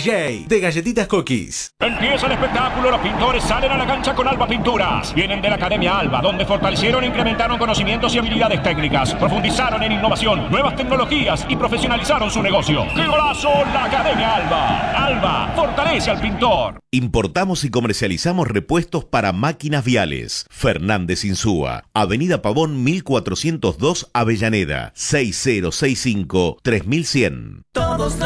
DJ de Galletitas Cookies. Empieza el espectáculo, los pintores salen a la cancha con Alba Pinturas. Vienen de la Academia Alba, donde fortalecieron e incrementaron conocimientos y habilidades técnicas, profundizaron en innovación, nuevas tecnologías y profesionalizaron su negocio. ¡Qué golazo! La Academia Alba. Alba fortalece al pintor. Importamos y comercializamos repuestos para máquinas viales. Fernández Insúa, Avenida Pavón 1402, Avellaneda, 6065-3100. Todos